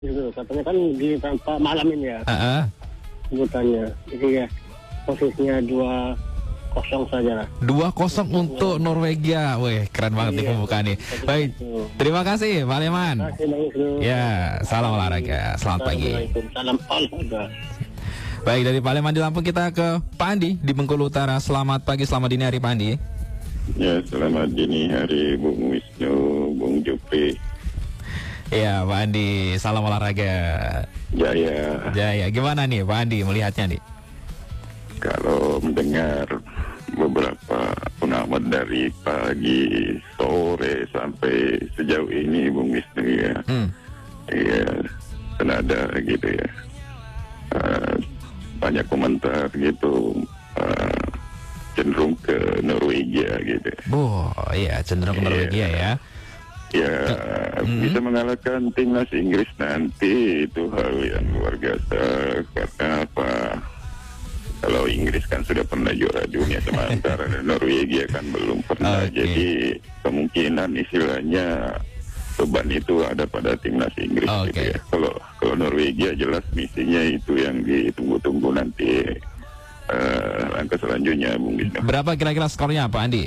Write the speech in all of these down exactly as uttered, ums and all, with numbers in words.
Gitu, katanya kan di tanpa malam ini ya. Uh-uh. Sebutannya. Jadi ya posisinya dua kosong saja lah. dua kosong untuk Norwegia. Wih, keren banget nih Iya, pembukaan nih. betul, Baik, betul. terima kasih Pak Leman. Terima kasih, Bang Isnu. Ya, salam olahraga. Selamat pagi. Assalamualaikum. Salam olahraga. Baik, dari Pak Leman di Lampung kita ke Pak Andi di Bengkulu Utara. Selamat pagi, selamat dini hari Pak Andi. Ya, selamat dini hari Bung Wisnu, Bung Jupri. Iya, Pak Andi, salam olahraga. Jaya. Jaya, gimana nih Pak Andi melihatnya nih? Kalau mendengar beberapa pengamat dari pagi, sore sampai sejauh ini Bung Wisnu ya, Hmm. iya, senada gitu ya. Uh, banyak komentar gitu, uh, cenderung ke Norwegia gitu. Oh, iya cenderung ke Norwegia ya. Ya, Hmm. bisa mengalahkan timnas Inggris nanti itu hal yang luar biasa. Karena apa? Kalau Inggris kan sudah pernah juara dunia, sementara Norwegia kan belum pernah. Okay. Jadi kemungkinan istilahnya beban itu ada pada timnas Inggris. Okay. Gitu ya. Kalau kalau Norwegia jelas misinya itu yang ditunggu-tunggu nanti uh, langkah selanjutnya, Bung Wisnu. Berapa kira-kira skornya Pak Andi?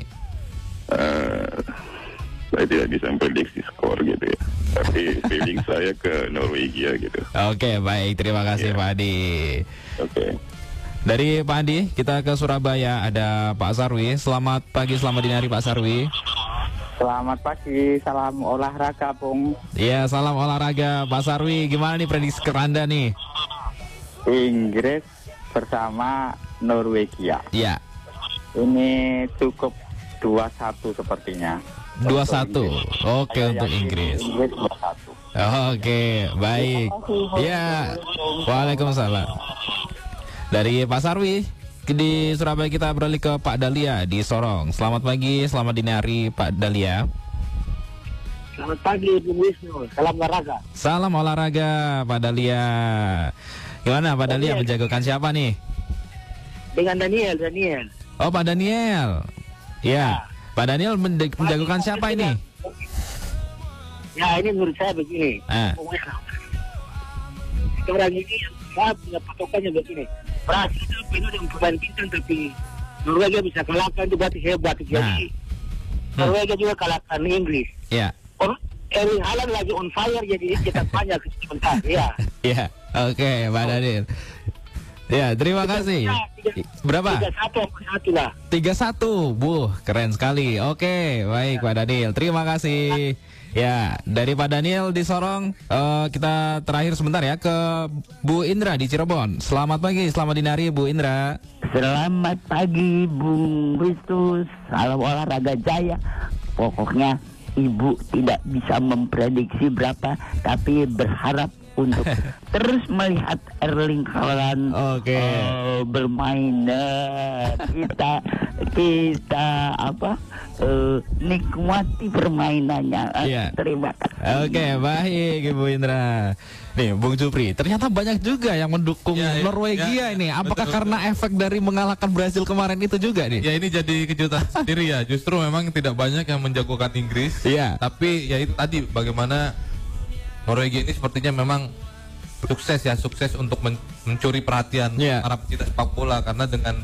Uh, saya tidak bisa prediksi skor gitu ya, tapi feeling saya ke Norwegia gitu. Oke, baik, terima kasih Ya. Pak Andi. Oke. Dari Pak Andi kita ke Surabaya, ada Pak Sarwi. Selamat pagi, selamat dini hari Pak Sarwi. Selamat pagi, salam olahraga, Bung. Iya, salam olahraga Pak Sarwi. Gimana nih prediksi Anda nih? Inggris bersama Norwegia. Iya, Ini cukup dua satu sepertinya. dua satu. Oke, Saya untuk yakin Inggris. Inggris dua satu. Oke, baik. Ya, waalaikumsalam. Dari Pak Sarwi di Surabaya kita beralih ke Pak Dalia di Sorong. Selamat pagi, selamat dini hari Pak Dalia. Selamat pagi, Bung Wisnu. Salam olahraga. Salam olahraga Pak Dalia. Gimana Pak Dalia menjagokan siapa nih? Dengan Daniel, Daniel. Oh, Pak Daniel. Ya, Pak Daniel menjag- menjagokan siapa ini? Ya, ini menurut saya begini. Ah. Bung Wisnu. Sekarang ini saya punya patokannya begini. Brasil itu penuh dengan pemain bintang, tapi Norwegia bisa kalahkan itu berarti hebat. Jadi Nah. Norwegia juga kalahkan Inggris. Ya. Or, Erling Haaland lagi on fire, jadi kita banyak sebentar. Ya. Ya, oke Pak Daniel. Ya, terima kasih. Berapa? Tiga satu apa satu lah. tiga satu. Bu, keren sekali. Oke, baik Pak Daniel. Terima kasih. Ya, dari Pak Daniel di Sorong, eh, kita terakhir sebentar ya ke Bu Indra di Cirebon. Selamat pagi, selamat dini hari Bu Indra. Selamat pagi Bung Wisnu, salam olahraga jaya. Pokoknya Ibu tidak bisa memprediksi berapa, tapi berharap untuk terus melihat Erling Haaland Oke. eh, bermain. Eh, kita kita apa eh, nikmati permainannya. Eh, Iya. Terima kasih. Oke, baik Ibu Indra. Nih, Bung Jupri, ternyata banyak juga yang mendukung Ya, ya, Norwegia ya, ini. Apakah betul, karena efek dari mengalahkan Brasil kemarin itu juga nih? Ya, ini jadi kejutan sendiri ya. Justru memang tidak banyak yang menjagokan Inggris. Iya. Tapi ya itu tadi bagaimana Norwegia ini sepertinya memang sukses ya, sukses untuk men- mencuri perhatian Iya. para pecinta sepak bola karena dengan